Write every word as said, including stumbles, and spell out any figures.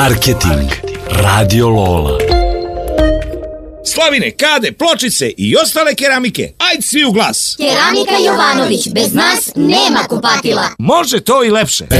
Marketing. Radio Lola. Slavine, kade, pločice i ostale keramike. Ajd svi u glas. Keramika Jovanović, bez nas nema kupatila. Može to i lepše.